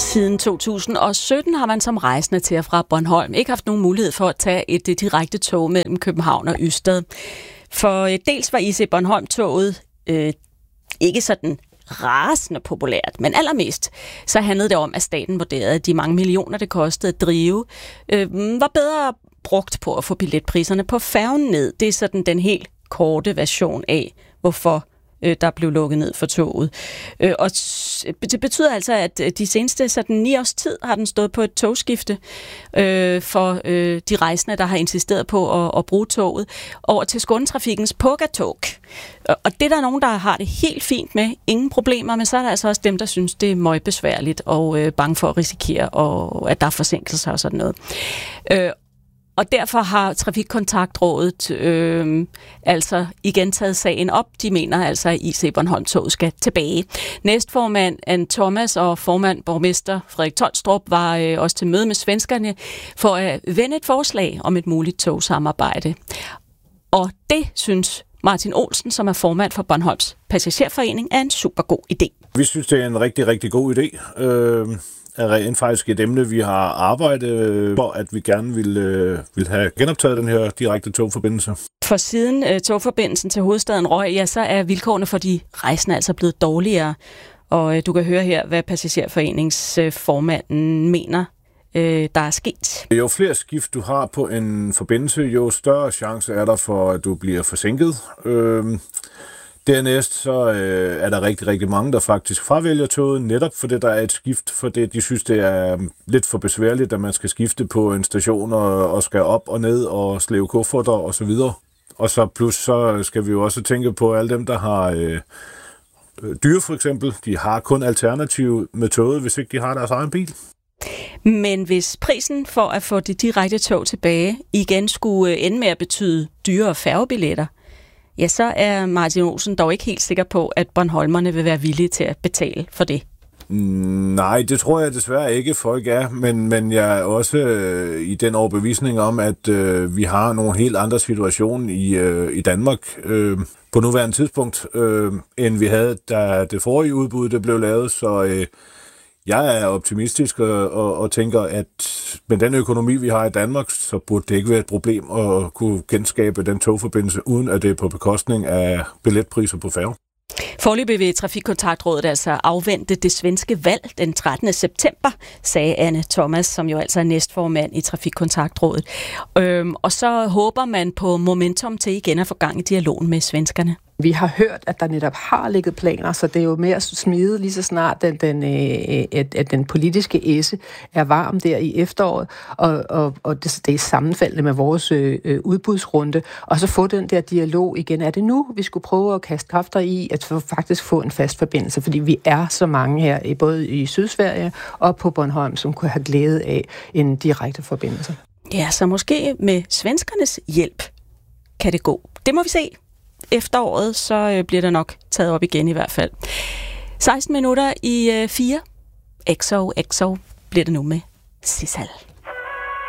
Siden 2017 har man som rejsende til og fra Bornholm ikke haft nogen mulighed for at tage et direkte tog mellem København og Ystad. For dels var IC Bornholm-toget ikke sådan rasende populært, men allermest så handlede det om, at staten vurderede, at de mange millioner, det kostede at drive, var bedre brugt på at få billetpriserne på færgen ned. Det er sådan den helt korte version af, hvorfor der blev lukket ned for toget. Og det betyder altså, at de seneste 9 års tid har den stået på et togskifte for de rejsende, der har insisteret på at bruge toget, over til Skånetrafikens Pågatog. Og det er der nogen, der har det helt fint med, ingen problemer, men så er der altså også dem, der synes, det er møgbesværligt og bange for at risikere, og at der er forsinkelser og sådan noget. Og derfor har Trafikkontaktrådet altså igen taget sagen op. De mener altså, at IC Bornholm-toget skal tilbage. Næstformand Ann Thomas og formand borgmester Frederik Tolstrup var også til møde med svenskerne for at vende et forslag om et muligt togsamarbejde. Og det synes Martin Olsen, som er formand for Bornholms Passagerforening, er en super god idé. Vi synes, det er en rigtig, rigtig god idé. Er rent faktisk et emne, vi har arbejdet for, at vi gerne vil have genoptaget den her direkte togforbindelse. For siden togforbindelsen til hovedstaden røg, ja, så er vilkårene for de rejsende altså blevet dårligere. Og du kan høre her, hvad Passagerforeningsformanden mener, der er sket. Jo flere skift du har på en forbindelse, jo større chance er der for, at du bliver forsinket. Dernæst så er der rigtig, rigtig mange, der faktisk fravælger toget, netop fordi der er et skift, fordi de synes, det er lidt for besværligt, at man skal skifte på en station og skal op og ned og slæve kufferter og så videre. Og så plus så skal vi jo også tænke på alle dem, der har dyr for eksempel. De har kun alternativ med toget, hvis ikke de har deres egen bil. Men hvis prisen for at få det direkte tog tilbage igen skulle ende med at betyde dyrere færgebilletter, ja, så er Martin Olsen dog ikke helt sikker på, at bornholmerne vil være villige til at betale for det. Nej, det tror jeg desværre ikke, folk er, men jeg er også i den overbevisning om, at vi har nogle helt andre situationer i Danmark på nuværende tidspunkt, end vi havde, da det forrige udbud det blev lavet, så jeg er optimistisk og tænker, at med den økonomi, vi har i Danmark, så burde det ikke være et problem at kunne genskabe den togforbindelse, uden at det er på bekostning af billetpriser på færge. Foreløbig vil Trafikkontaktrådet altså afvente det svenske valg den 13. september, sagde Anne Thomas, som jo altså er næstformand i Trafikkontaktrådet. Og så håber man på momentum til igen at få gang i dialogen med svenskerne. Vi har hørt, at der netop har ligget planer, så det er jo med at smide lige så snart, at den politiske esse er varm der i efteråret, og det er sammenfaldende med vores udbudsrunde, og så få den der dialog igen. Er det nu, vi skulle prøve at kaste kræfter i, at faktisk få en fast forbindelse, fordi vi er så mange her, både i Sydsverige og på Bornholm, som kunne have glæde af en direkte forbindelse. Ja, så måske med svenskernes hjælp kan det gå. Det må vi se. Efteråret, så bliver der nok taget op igen i hvert fald. 16 minutter i 4. XO bliver det nu med Sissal.